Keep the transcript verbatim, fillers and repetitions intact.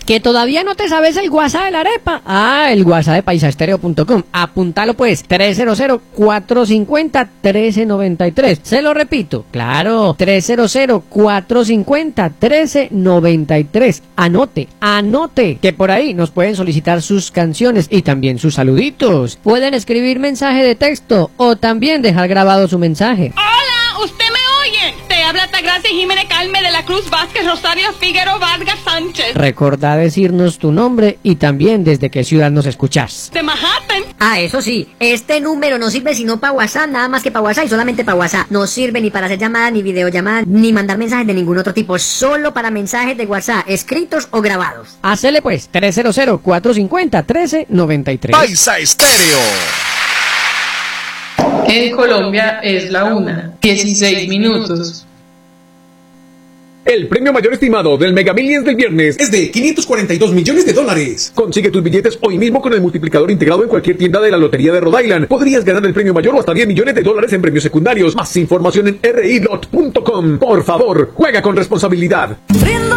¿Que todavía no te sabes el WhatsApp de la arepa? Ah, el WhatsApp de paisaestereo punto com. Apúntalo pues, tres cero cero, cuatro cinco cero, uno tres nueve tres. Se lo repito, claro, tres cero cero, cuatro cinco cero, uno tres nueve tres. Anote, anote, que por ahí nos pueden solicitar sus canciones y también sus saluditos. Pueden escribir mensaje de texto o también dejar grabado su mensaje. ¡Hola! ¿Usted me oye? Te habla Tagracia Jiménez Calme de la Cruz Vázquez Rosario Figueroa Vargas Sánchez. Recordá decirnos tu nombre y también desde qué ciudad nos escuchás. De Manhattan. Ah, eso sí, este número no sirve sino para WhatsApp, nada más que para WhatsApp y solamente para WhatsApp. No sirve ni para hacer llamadas, ni videollamadas, ni mandar mensajes de ningún otro tipo, solo para mensajes de WhatsApp, escritos o grabados. Hacele pues, tres cero cero, cuatro cinco cero, uno tres nueve tres. Paisa Estéreo. En Colombia es la una, dieciséis minutos. El premio mayor estimado del Mega Millions del viernes es de quinientos cuarenta y dos millones de dólares. Consigue tus billetes hoy mismo con el multiplicador integrado en cualquier tienda de la Lotería de Rhode Island. Podrías ganar el premio mayor o hasta diez millones de dólares en premios secundarios. Más información en r i lot punto com. Por favor, juega con responsabilidad. Brindo